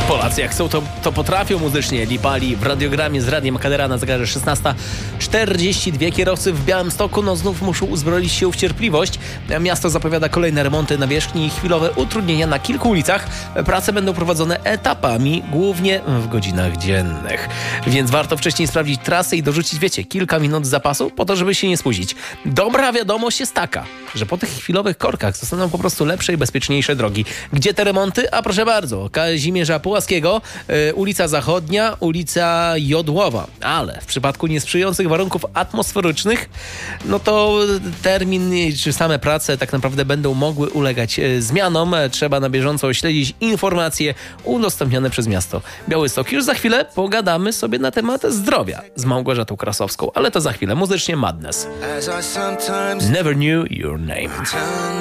Polacy jak chcą, to potrafią muzycznie. Lipali w radiogramie z Radiem Kadera na zegarze 16:42. Kierowcy w Białymstoku znów muszą uzbroić się w cierpliwość. Miasto zapowiada kolejne remonty nawierzchni i chwilowe utrudnienia na kilku ulicach. Prace będą prowadzone etapami, głównie w godzinach dziennych. Więc warto wcześniej sprawdzić trasę i dorzucić, kilka minut zapasу po to, żeby się nie spóźnić. Dobra wiadomość jest taka, że po tych chwilowych korkach zostaną po prostu lepsze i bezpieczniejsze drogi. Gdzie te remonty? A proszę bardzo, Kazimierza Pułaskiego, ulica Zachodnia, ulica Jodłowa. Ale w przypadku niesprzyjających warunków atmosferycznych, to termin czy same prace tak naprawdę będą mogły ulegać zmianom. Trzeba na bieżąco śledzić informacje udostępnione przez miasto Białystok. Już za chwilę pogadamy sobie na temat zdrowia z Małgorzatą Krasowską, ale to za chwilę. Muzycznie Madness. Never Knew Your Name.